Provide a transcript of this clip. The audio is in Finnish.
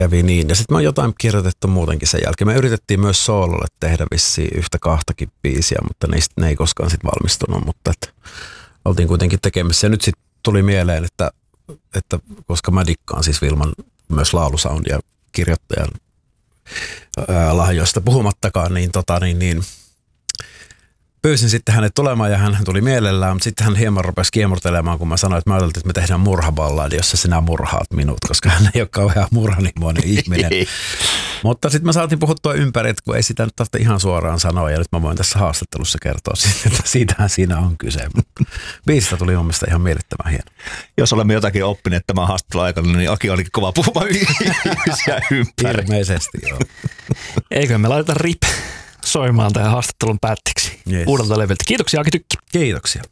kävi niin. Ja sitten me on jotain kirjoitettu muutenkin sen jälkeen. Me yritettiin myös soololle tehdä vissiin yhtä kahtakin biisiä, mutta ne ei koskaan sitten valmistunut. Mutta oltiin kuitenkin tekemässä. Ja nyt sitten tuli mieleen, että koska mä dikkaan siis Vilman myös laulusound ja kirjoittajan lahjoista puhumattakaan, niin pyysin sitten hänet tulemaan ja hän tuli mielellään, mutta sitten hän hieman rupesi kiemurtelemaan, kun mä sanoin, että mä ajattelin, että me tehdään murhaballadi, jossa sinä murhaat minut, koska hän ei ole kauhean murhanimoinen ihminen. Mutta sitten me saatiin puhuttua ympäri, että kun ei sitä nyt tarvitse ihan suoraan sanoa, ja nyt mä voin tässä haastattelussa kertoa siitä, että siitähän siinä on kyse. Biisistä tuli mun mielestä ihan mielettömän hieno. Jos olemme jotakin oppineet tämän haastattelun aikana, niin Aki olikin kova puhumaan ihmisiä ympäri. Ilmeisesti, joo. Eikö me laiteta RIP soimaan tähän haastattelun päätteeksi uudelta levyltä. Kiitoksia Aki Tykki. Kiitoksia.